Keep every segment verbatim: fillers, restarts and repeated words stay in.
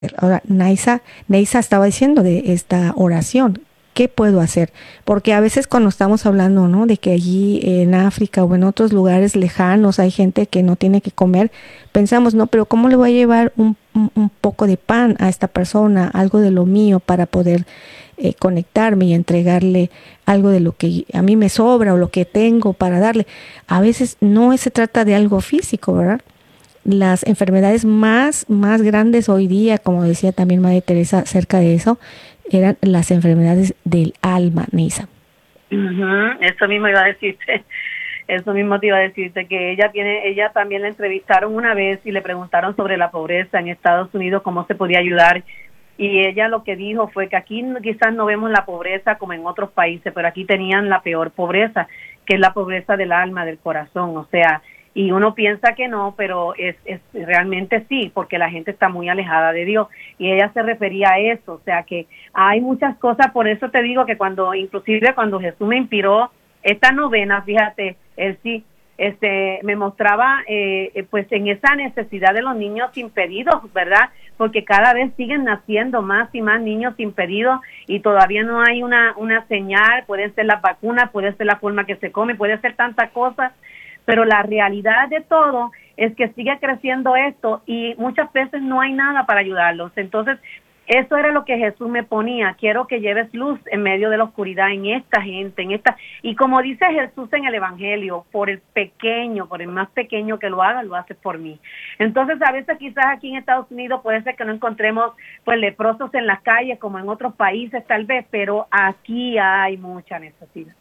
Ahora, Naisa, Neisa estaba diciendo de esta oración. ¿Qué puedo hacer? Porque a veces cuando estamos hablando, ¿no? De que allí en África o en otros lugares lejanos hay gente que no tiene que comer, pensamos, no, pero ¿cómo le voy a llevar un, un, un poco de pan a esta persona, algo de lo mío para poder eh, conectarme y entregarle algo de lo que a mí me sobra o lo que tengo para darle? A veces no se trata de algo físico, ¿verdad? Las enfermedades más, más grandes hoy día, como decía también Madre Teresa acerca de eso, eran las enfermedades del alma, Nisa. Uh-huh. Eso mismo iba a decirte, eso mismo te iba a decirte, que ella tiene, ella también la entrevistaron una vez y le preguntaron sobre la pobreza en Estados Unidos, cómo se podía ayudar, y ella lo que dijo fue que aquí quizás no vemos la pobreza como en otros países, pero aquí tenían la peor pobreza, que es la pobreza del alma, del corazón, o sea, y uno piensa que no, pero es, es realmente sí, porque la gente está muy alejada de Dios, y ella se refería a eso, o sea que hay muchas cosas. Por eso te digo que cuando, inclusive cuando Jesús me inspiró esta novena, fíjate, él sí, este, me mostraba eh, pues en esa necesidad de los niños impedidos, ¿verdad? Porque cada vez siguen naciendo más y más niños impedidos y todavía no hay una, una señal. Puede ser las vacunas, puede ser la forma que se come, puede ser tantas cosas, pero la realidad de todo es que sigue creciendo esto y muchas veces no hay nada para ayudarlos. Entonces, eso era lo que Jesús me ponía: quiero que lleves luz en medio de la oscuridad en esta gente, en esta, y como dice Jesús en el Evangelio, por el pequeño, por el más pequeño que lo haga, lo hace por mí. Entonces, a veces quizás aquí en Estados Unidos puede ser que no encontremos pues leprosos en las calles como en otros países tal vez, pero aquí hay mucha necesidad.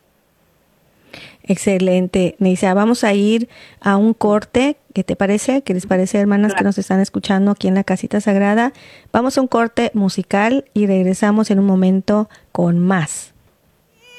Excelente, Neisa. Vamos a ir a un corte. ¿Qué te parece? ¿Qué les parece, hermanas, que nos están escuchando aquí en la Casita Sagrada? Vamos a un corte musical y regresamos en un momento con más.